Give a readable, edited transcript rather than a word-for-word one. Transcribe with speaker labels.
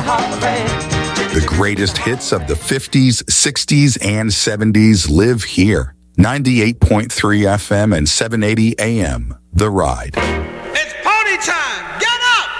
Speaker 1: The greatest hits of the 50s, 60s, and 70s live here. 98.3 FM and 780 AM. The Ride.